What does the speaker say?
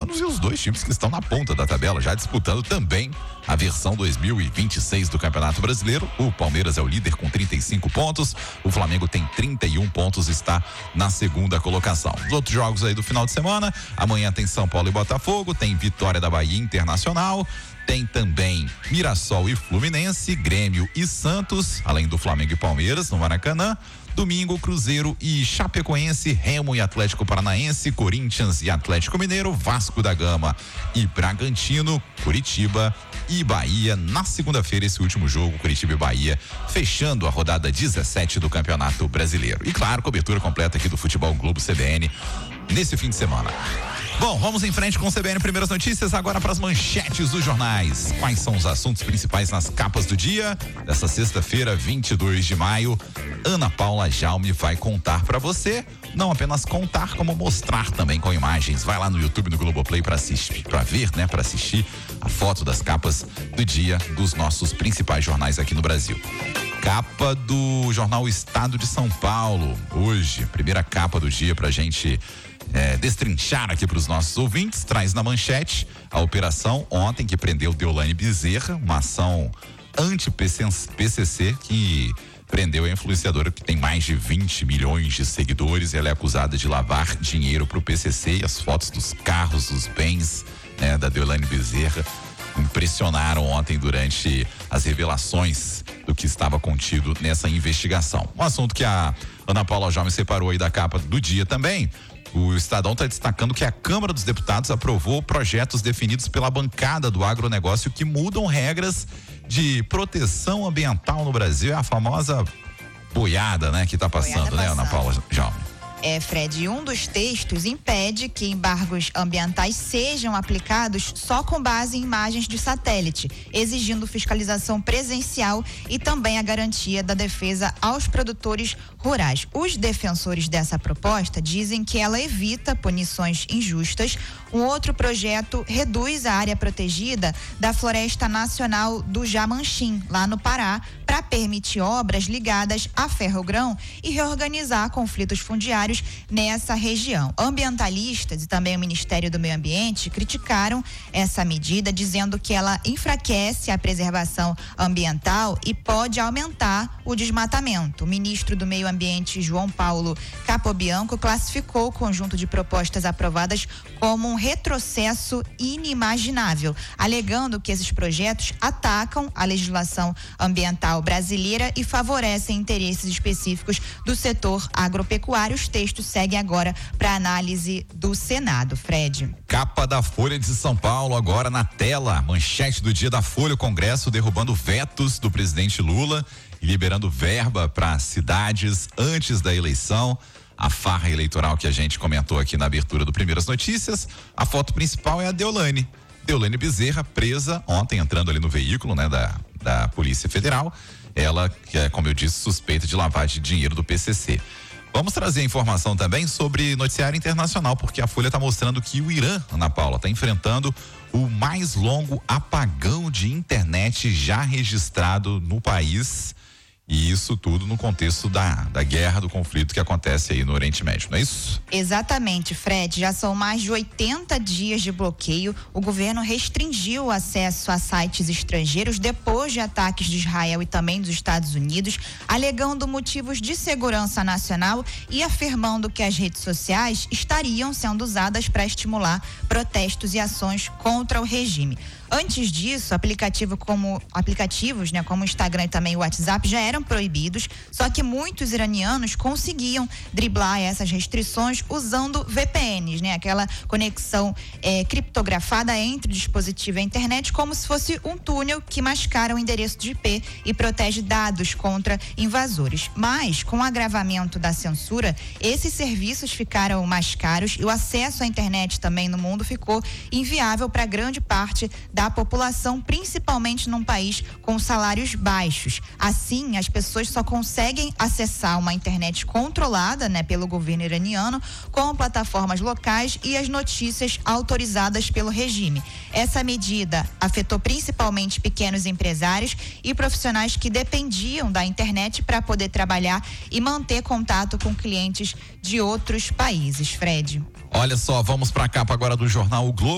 e os dois times que estão na ponta da tabela, já disputando também a versão 2026 do Campeonato Brasileiro. O Palmeiras é o líder com 35 pontos, o Flamengo tem 31 pontos, está na segunda colocação. Os outros jogos aí do final de semana, amanhã tem São Paulo e Botafogo, tem Vitória da Bahia Internacional, tem também Mirassol e Fluminense, Grêmio e Santos, além do Flamengo e Palmeiras no Maracanã. Domingo, Cruzeiro e Chapecoense, Remo e Atlético Paranaense, Corinthians e Atlético Mineiro, Vasco da Gama e Bragantino, Curitiba e Bahia. Na segunda-feira, esse último jogo, Curitiba e Bahia, fechando a rodada 17 do Campeonato Brasileiro. E claro, cobertura completa aqui do Futebol Globo CBN nesse fim de semana. Bom, vamos em frente com o CBN Primeiras Notícias, agora para as manchetes dos jornais. Quais são os assuntos principais nas capas do dia? Dessa sexta-feira, 22 de maio, Ana Paula Jaume vai contar para você, não apenas contar, como mostrar também com imagens. Vai lá no YouTube, no Globoplay para assistir, para ver, né, para assistir a foto das capas do dia dos nossos principais jornais aqui no Brasil. Capa do jornal Estado de São Paulo, hoje, primeira capa do dia pra gente destrinchar aqui para os nossos ouvintes, traz na manchete a operação ontem que prendeu Deolane Bezerra, uma ação anti-PCC que prendeu a influenciadora que tem mais de 20 milhões de seguidores. Ela é acusada de lavar dinheiro para o PCC e as fotos dos carros, dos bens, né, da Deolane Bezerra impressionaram ontem durante as revelações do que estava contido nessa investigação. Um assunto que a Ana Paula Jaume separou aí da capa do dia também. O Estadão está destacando que a Câmara dos Deputados aprovou projetos definidos pela bancada do agronegócio que mudam regras de proteção ambiental no Brasil. É a famosa boiada, né, que está passando, né, Ana Paula Jaume? Fred, um dos textos impede que embargos ambientais sejam aplicados só com base em imagens de satélite, exigindo fiscalização presencial e também a garantia da defesa aos produtores rurais. Os defensores dessa proposta dizem que ela evita punições injustas. Um outro projeto reduz a área protegida da Floresta Nacional do Jamanchim, lá no Pará, para permitir obras ligadas a ferrogrão e reorganizar conflitos fundiários nessa região. Ambientalistas e também o Ministério do Meio Ambiente criticaram essa medida, dizendo que ela enfraquece a preservação ambiental e pode aumentar o desmatamento. O ministro do Meio Ambiente, João Paulo Capobianco, classificou o conjunto de propostas aprovadas como um retrocesso inimaginável, alegando que esses projetos atacam a legislação ambiental brasileira e favorecem interesses específicos do setor agropecuário. Os textos seguem agora para análise do Senado, Fred. Capa da Folha de São Paulo agora na tela, manchete do dia da Folha: o Congresso derrubando vetos do presidente Lula e liberando verba para cidades antes da eleição. A farra eleitoral que a gente comentou aqui na abertura do Primeiras Notícias. A foto principal é a Deolane Bezerra, presa ontem, entrando ali no veículo, né, da Polícia Federal. Ela, que é, como eu disse, suspeita de lavagem de dinheiro do PCC. Vamos trazer informação também sobre noticiário internacional, porque a Folha está mostrando que o Irã, Ana Paula, está enfrentando o mais longo apagão de internet já registrado no país. E isso tudo no contexto da guerra, do conflito que acontece aí no Oriente Médio, não é isso? Exatamente, Fred. Já são mais de 80 dias de bloqueio. O governo restringiu o acesso a sites estrangeiros depois de ataques de Israel e também dos Estados Unidos, alegando motivos de segurança nacional e afirmando que as redes sociais estariam sendo usadas para estimular protestos e ações contra o regime. Antes disso, aplicativos, como o Instagram e também o WhatsApp já eram proibidos, só que muitos iranianos conseguiam driblar essas restrições usando VPNs, né? Aquela conexão criptografada entre o dispositivo e a internet, como se fosse um túnel que mascara o endereço de IP e protege dados contra invasores. Mas, com o agravamento da censura, esses serviços ficaram mais caros e o acesso à internet também no mundo ficou inviável para grande parte da população, principalmente num país com salários baixos. Assim, as pessoas só conseguem acessar uma internet controlada, né, pelo governo iraniano, com plataformas locais e as notícias autorizadas pelo regime. Essa medida afetou principalmente pequenos empresários e profissionais que dependiam da internet para poder trabalhar e manter contato com clientes de outros países, Fred. Olha só, vamos para a capa agora do jornal O Globo.